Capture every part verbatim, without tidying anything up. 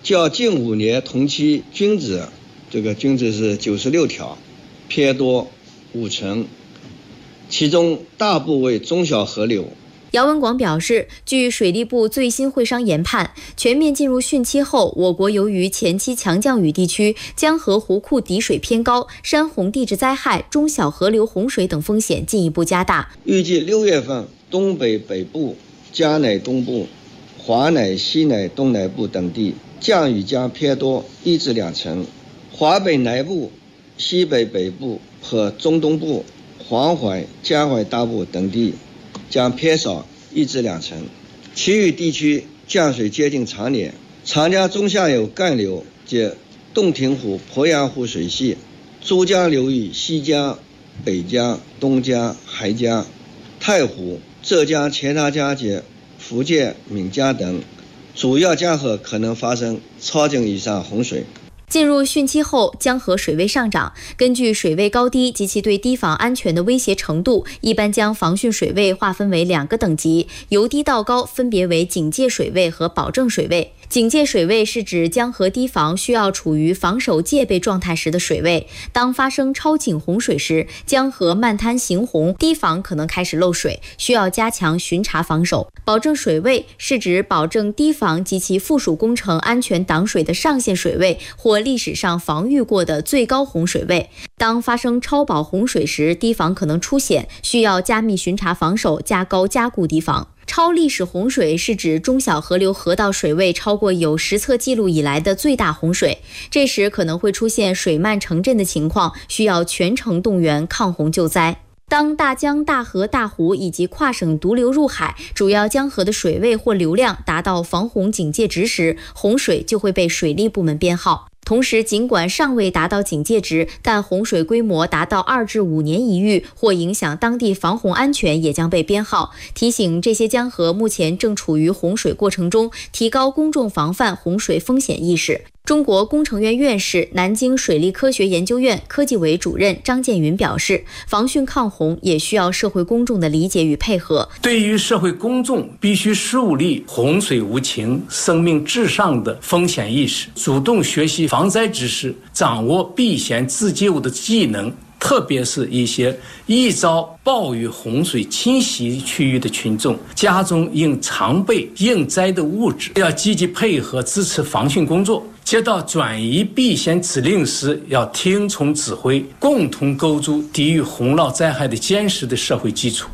较近五年同期均值，这个均值是九十六条，偏多五成，其中大部为中小河流。 姚文广表示，据水利部最新会商研判，全面进入汛期后，我国由于前期强降雨地区江河湖库底水偏高，山洪地质灾害、中小河流洪水等风险进一步加大。 预计六月份，东北北部、嘉乃东部、华乃西乃东南部等地降雨将偏多一至两成，华北南部、西北北部和中东部、黄淮、江淮大部等地将偏少一至两成，其余地区降水接近常年。长江中下游干流及洞庭湖、鄱阳湖水系、珠江流域西江、北江、东江、海江、太湖、浙江钱塘江及福建闽江等主要江河可能发生超警以上洪水。 进入汛期后，江河水位上涨，根据水位高低及其对堤防安全的威胁程度，一般将防汛水位划分为两个等级，由低到高分别为警戒水位和保证水位。警戒水位是指江河堤防需要处于防守戒备状态时的水位，当发生超警洪水时，江河漫滩行洪，堤防可能开始漏水，需要加强巡查防守。保证水位是指保证堤防及其附属工程安全挡水的上限水位或历史上防御过的最高洪水位。当发生超保洪水时，堤防可能出险，需要加密巡查防守，加高加固堤防。超历史洪水是指中小河流河道水位超过有实测记录以来的最大洪水，这时可能会出现水漫城镇的情况，需要全城动员抗洪救灾。当大江、大河、大湖以及跨省毒流入海，主要江河的水位或流量达到防洪警戒值时，洪水就会被水利部门编号。同时，尽管尚未达到警戒值，但洪水规模达到二至五年一遇或影响当地防洪安全也将被编号，提醒这些江河目前正处于洪水过程中，提高公众防范洪水风险意识。中国工程院院士、南京水利科学研究院科技委主任张建云表示，防汛抗洪也需要社会公众的理解与配合。 对于社会公众，必须树立洪水无情、生命至上的风险意识，主动学习防灾知识，掌握避险自救的技能。特别是一些易遭暴雨洪水侵袭区域的群众，家中应常备应灾的物质，要积极配合支持防汛工作。接到转移避险指令时，要听从指挥，共同构筑抵御洪涝灾害的坚实的社会基础。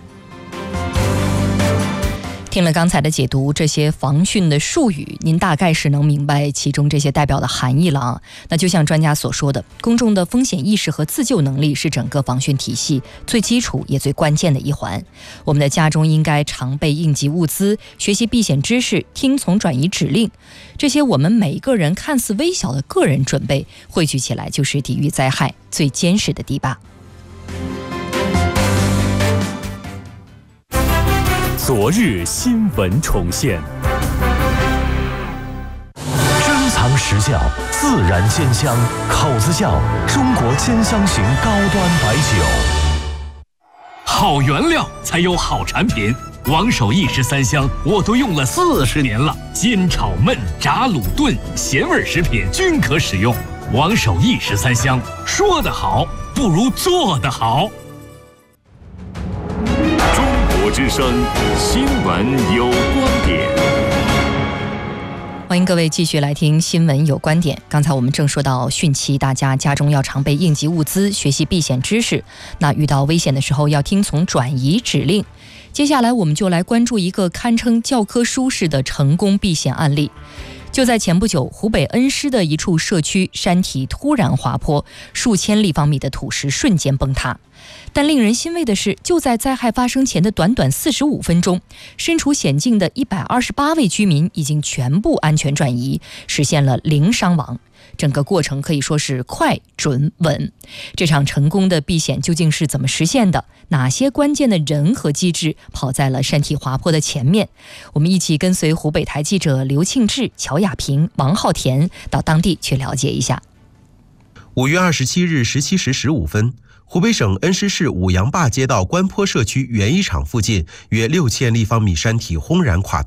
听了刚才的解读，这些防汛的术语，您大概是能明白其中这些代表的含义了啊。那就像专家所说的，公众的风险意识和自救能力是整个防汛体系最基础也最关键的一环。我们的家中应该常备应急物资，学习避险知识，听从转移指令。这些我们每一个人看似微小的个人准备，汇聚起来就是抵御灾害最坚实的堤坝。 昨日新闻重现，珍藏实窖，自然鲜香，口子窖，中国鲜香型高端白酒。好原料才有好产品，王守义十三香我都用了四十年了，煎炒焖炸卤炖咸味食品均可使用。王守义十三香，说得好不如做得好。之声新闻有观点， 欢迎各位继续来听新闻有观点。刚才我们正说到汛期，大家家中要常备应急物资，学习避险知识。那遇到危险的时候要听从转移指令。接下来我们就来关注一个堪称教科书式的成功避险案例。就在前不久，湖北恩施的一处社区山体突然滑坡，数千立方米的土石瞬间崩塌。但令人欣慰的是，就在灾害发生前的短短四十五分钟，身处险境的一百二十八位居民已经全部安全转移，实现了零伤亡。整个过程可以说是快、准、稳。这场成功的避险究竟是怎么实现的？哪些关键的人和机制跑在了山体滑坡的前面？我们一起跟随湖北台记者刘庆志、乔亚平、王浩田到当地去了解一下。 五月二十七日十七时十五分，湖北省恩施市五杨坝街道关坡社区园艺场附近约六千立方米山体轰然垮塌，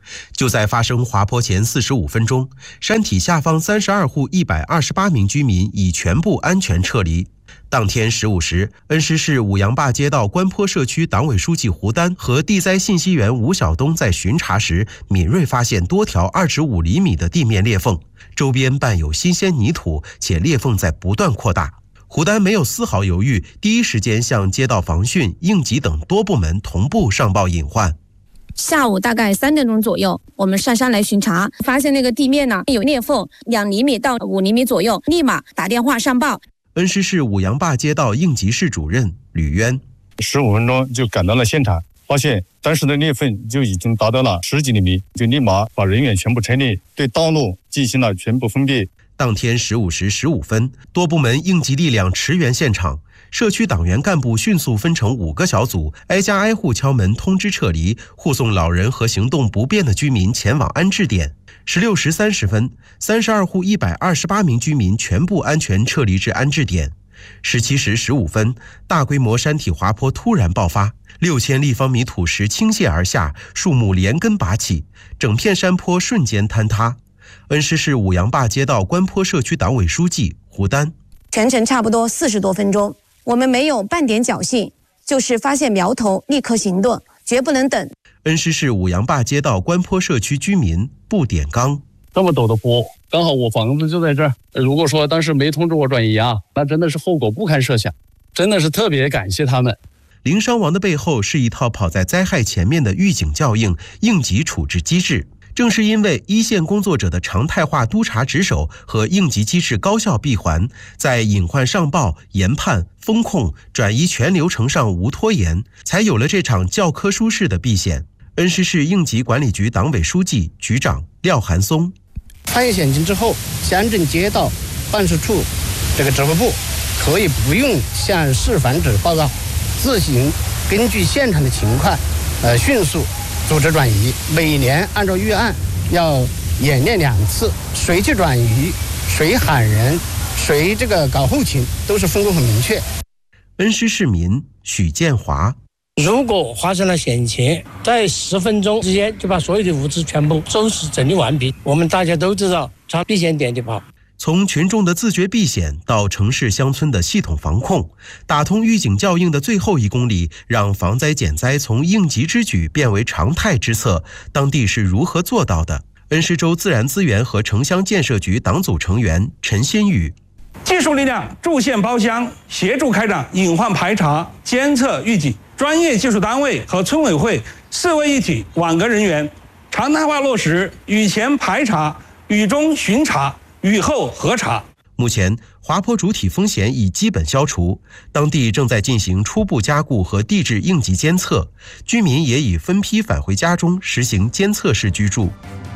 就在发生滑坡前四十五分钟，山体下方三十二户一百二十八名居民已全部安全撤离。当天十五时，恩施市五羊坝街道关坡社区党委书记胡丹和地灾信息员吴晓东在巡查时，敏锐发现多条二至五厘米的地面裂缝，周边伴有新鲜泥土，且裂缝在不断扩大。胡丹没有丝毫犹豫，第一时间向街道防汛、应急等多部门同步上报隐患。 下午大概三点钟左右，我们上山来巡查，发现那个地面呢有裂缝，两厘米到五厘米左右，立马打电话上报。 恩施市五羊坝街道应急室主任吕渊， 十五分钟就赶到了现场，发现当时的裂缝就已经达到了十几厘米，就立马把人员全部撤离，对道路进行了全部封闭。 当天十五时十五分，多部门应急力量驰援现场，社区党员干部迅速分成五个小组，挨家挨户敲门通知撤离，护送老人和行动不便的居民前往安置点。十六时三十分，三十二户一百二十八名居民全部安全撤离至安置点。十七时十五分，大规模山体滑坡突然爆发，六千立方米土石倾泻而下，树木连根拔起，整片山坡瞬间坍塌。恩施市五羊坝街道关坡社区党委书记胡丹， 全程差不多四十多分钟，我们没有半点侥幸，就是发现苗头立刻行动，绝不能等。 恩施市五羊坝街道关坡社区居民布点刚， 这么陡的坡，刚好我房子就在这儿，如果说当时没通知我转移啊，那真的是后果不堪设想，真的是特别感谢他们。 零伤亡的背后是一套跑在灾害前面的预警校应、应急处置机制。正是因为一线工作者的常态化督查值守和应急机制高效闭环，在隐患上报、研判、风控、转移全流程上无拖延，才有了这场教科书式的避险。恩施市应急管理局党委书记、局长廖寒松， 发现险情之后，乡镇街道办事处这个指挥部可以不用向市防指报告，自行根据现场的情况，呃，迅速组织转移。每年按照预案要演练两次，谁去转移，谁喊人，谁这个搞后勤，都是分工很明确。 恩施市民许建华， 如果发生了险情，在十分钟之间就把所有的物资全部收拾整理完毕。我们大家都知道，朝避险点就跑。 从群众的自觉避险到城市乡村的系统防控，打通预警校应的最后一公里，让防灾减灾从应急之举变为常态之策，当地是如何做到的？恩施州自然资源和城乡建设局党组成员陈新宇， 技术力量驻县包乡，协助开展隐患排查、监测预警，专业技术单位和村委会四位一体网格人员，常态化落实雨前排查、雨中巡查、雨后核查。 目前滑坡主体风险已基本消除，当地正在进行初步加固和地质应急监测，居民也已分批返回家中实行监测式居住。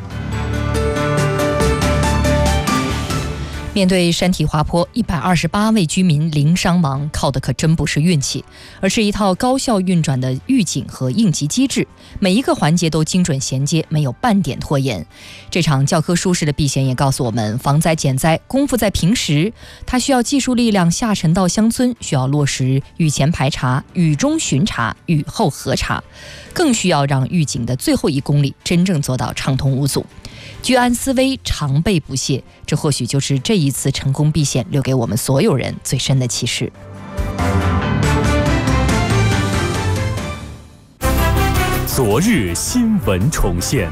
面对山体滑坡，一百二十八位居民零伤亡，靠的可真不是运气，而是一套高效运转的预警和应急机制，每一个环节都精准衔接，没有半点拖延。这场教科书式的避险也告诉我们，防灾减灾功夫在平时，它需要技术力量下沉到乡村，需要落实雨前排查、雨中巡查、雨后核查，更需要让预警的最后一公里真正做到畅通无阻。居安思危，常备不懈，这或许就是这一次成功避险留给我们所有人最深的启示。 昨日新闻重现，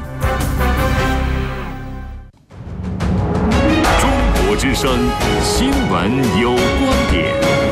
中国之声新闻有观点。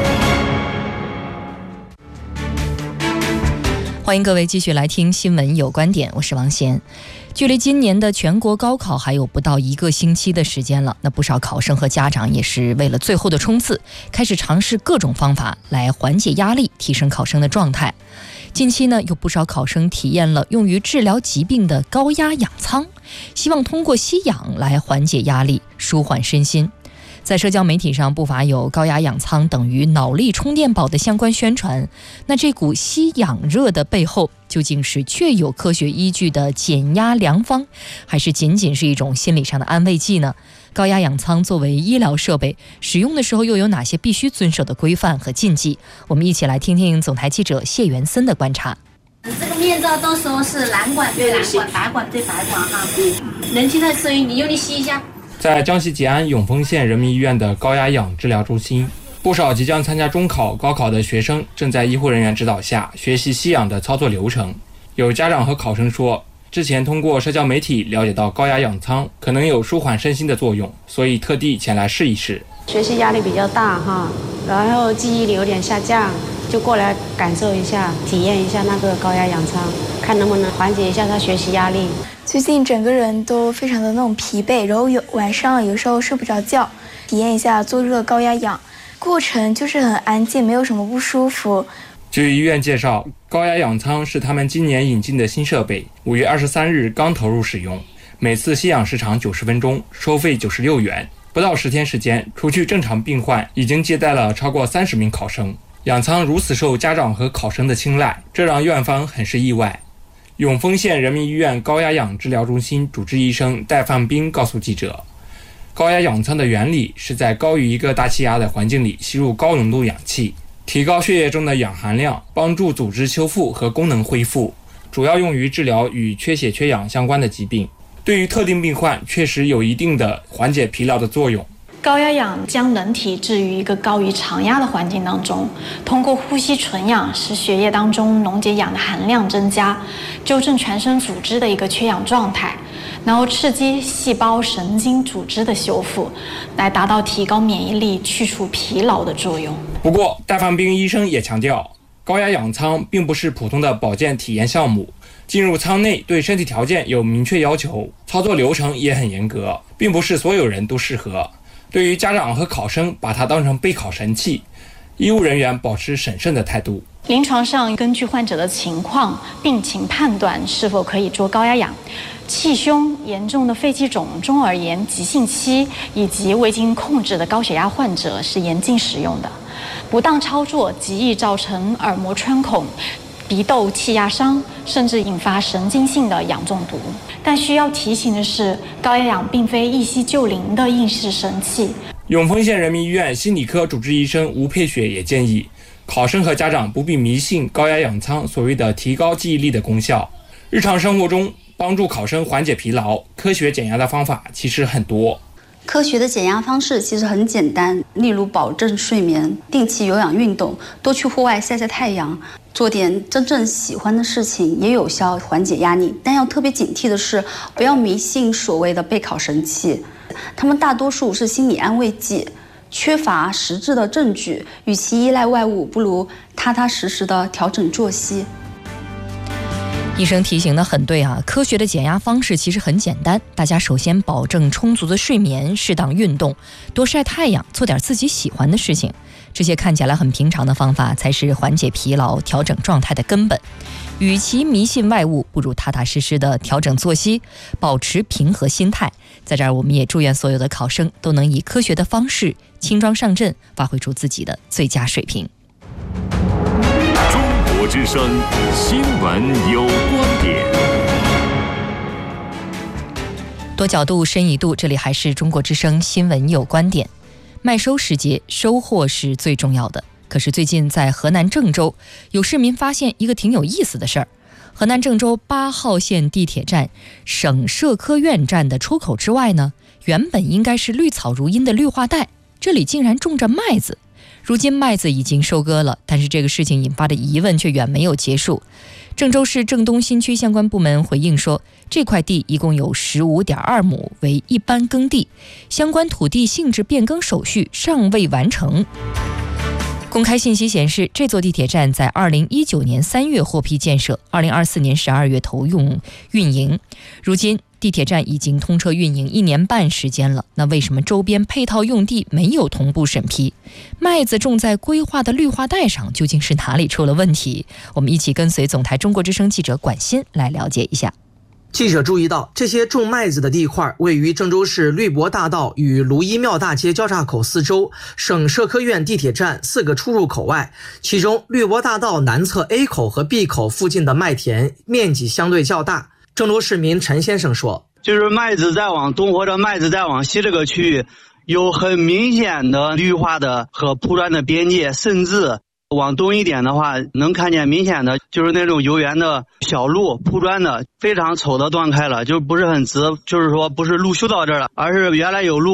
欢迎各位继续来听新闻有观点，我是王贤。距离今年的全国高考还有不到一个星期的时间了，那不少考生和家长也是为了最后的冲刺，开始尝试各种方法来缓解压力，提升考生的状态。近期呢，有不少考生体验了用于治疗疾病的高压氧舱，希望通过吸氧来缓解压力，舒缓身心。在社交媒体上不乏有高压氧舱等于脑力充电宝的相关宣传，那这股吸氧热的背后究竟是确有科学依据的减压良方，还是仅仅是一种心理上的安慰剂呢？高压氧舱作为医疗设备，使用的时候又有哪些必须遵守的规范和禁忌？我们一起来听听总台记者谢元森的观察。 这个面罩都说是蓝管对蓝管，白管对白管哈。能听到声音，你用力吸一下。 在江西吉安永丰县人民医院的高压氧治疗中心，不少即将参加中考、高考的学生正在医护人员指导下学习吸氧的操作流程。有家长和考生说，之前通过社交媒体了解到高压氧舱可能有舒缓身心的作用，所以特地前来试一试。 学习压力比较大哈，然后记忆力有点下降，就过来感受一下，体验一下那个高压氧舱，看能不能缓解一下他学习压力。 最近整个人都非常的那种疲惫，然后有晚上有时候睡不着觉，体验一下做这个高压氧，过程就是很安静，没有什么不舒服。 据医院介绍，高压氧舱是他们今年引进的新设备，五月二十三日刚投入使用，每次吸氧时长九十分钟，收费九十六元。不到十天时间，除去正常病患，已经接待了超过三十名考生。氧舱如此受家长和考生的青睐，这让院方很是意外。永丰县人民医院高压氧治疗中心主治医生戴放兵告诉记者，高压氧舱的原理是在高于一个大气压的环境里吸入高浓度氧气，提高血液中的氧含量，帮助组织修复和功能恢复，主要用于治疗与缺血缺氧相关的疾病。对于特定病患确实有一定的缓解疲劳的作用。 高压氧将人体置于一个高于常压的环境当中，通过呼吸纯氧使血液当中溶解氧的含量增加，纠正全身组织的一个缺氧状态，然后刺激细胞神经组织的修复，来达到提高免疫力、去除疲劳的作用。 不过戴放兵医生也强调，高压氧舱并不是普通的保健体验项目，进入舱内对身体条件有明确要求，操作流程也很严格，并不是所有人都适合。对于家长和考生把它当成备考神器，医务人员保持审慎的态度。 临床上根据患者的情况、病情判断是否可以做高压氧。气胸、严重的肺气肿、中耳炎急性期以及未经控制的高血压患者是严禁使用的。不当操作极易造成耳膜穿孔、鼻窦气压伤，甚至引发神经性的氧中毒。但需要提醒的是，高压氧并非一夕就灵的应试神器。 永丰县人民医院心理科主治医生吴佩雪也建议，考生和家长不必迷信高压氧舱所谓的提高记忆力的功效。日常生活中，帮助考生缓解疲劳、科学减压的方法其实很多。 科学的减压方式其实很简单，例如保证睡眠、定期有氧运动、多去户外晒晒太阳，做点真正喜欢的事情，也有效缓解压力。但要特别警惕的是，不要迷信所谓的备考神器，他们大多数是心理安慰剂，缺乏实质的证据。与其依赖外物，不如踏踏实实的调整作息。 医生提醒的很对啊，科学的减压方式其实很简单，大家首先保证充足的睡眠，适当运动，多晒太阳，做点自己喜欢的事情。这些看起来很平常的方法，才是缓解疲劳、调整状态的根本。与其迷信外物，不如踏踏实实的调整作息，保持平和心态。在这儿，我们也祝愿所有的考生都能以科学的方式轻装上阵，发挥出自己的最佳水平。 中国之声新闻有观点， 多角度深一度，这里还是中国之声新闻有观点。麦收时节，收获是最重要的。可是最近在河南郑州，有市民发现一个挺有意思的事儿。河南郑州八号线地铁站省社科院站的出口之外呢，原本应该是绿草如茵的绿化带，这里竟然种着麦子。如今麦子已经收割了，但是这个事情引发的疑问却远没有结束。郑州市郑东新区相关部门回应说，这块地一共有 十五点二亩为一般耕地，相关土地性质变更手续尚未完成。公开信息显示，这座地铁站在二零一九年三月获批建设，二零二四年十二月投用运营。如今地铁站已经通车运营一年半时间了，那为什么周边配套用地没有同步审批？麦子种在规划的绿化带上，究竟是哪里出了问题？我们一起跟随总台中国之声记者管欣来了解一下。 记者注意到，这些种麦子的地块位于郑州市绿博大道与卢一庙大街交叉口四周省社科院地铁站四个出入口外，其中绿博大道南侧 A 口和 B 口附近的麦田面积相对较大。郑州市民陈先生说， 就是麦子再往东或者麦子再往西这个区域有很明显的绿化的和铺砖的边界，甚至往东一点的话，能看见明显的就是那种游园的小路铺砖的，非常丑的断开了，就不是很直，就是说不是路修到这儿了，而是原来有路。